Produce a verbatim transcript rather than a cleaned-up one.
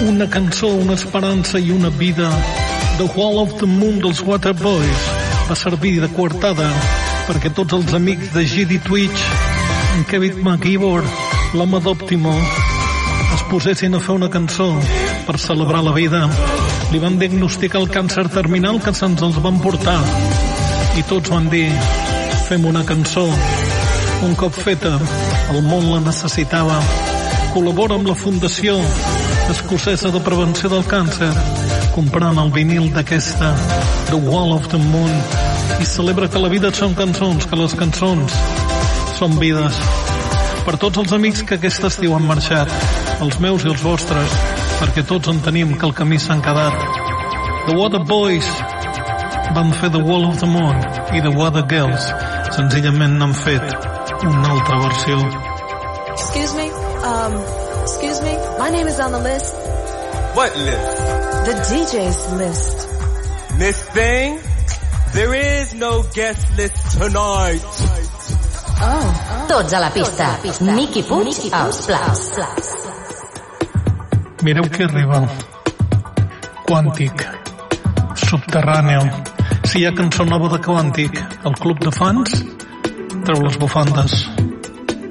una cançó, una esperança i una vida. The Wall of the Moon dels Waterboys va servir de coartada perquè tots els amics de G D Twitch, en Kevin McIvor, l'home d'Optimo, es posessin a fer una cançó per celebrar la vida. Li van diagnosticar el càncer terminal que se'ns els van portar i tots van dir, fem una cançó. Un cop feta, el món la necessitava. Col·labora amb la Fundació Escocesa de Prevenció del Càncer, comprant el vinil d'aquesta, The Wall of the Moon, i celebra que la vida són cançons, que les cançons són vides. Per tots els amics que aquest estiu han marxat, els meus i els vostres, perquè tots en tenim que el camí s'han quedat. The Waterboys van fer The Wall of the Moon i The Water Girls senzillament n'han fet una altra versió. Excuse me, um, excuse me, my name is on the list. What list? The D J's list. Miss Thing, there is no guest list tonight. Oh. Tots a la pista. Miqui Puig als plats. Mireu què arriba. Quàntic. Subterráneo. Si hi ha cançó nova de Quàntic, el club de fans treu les bufandes.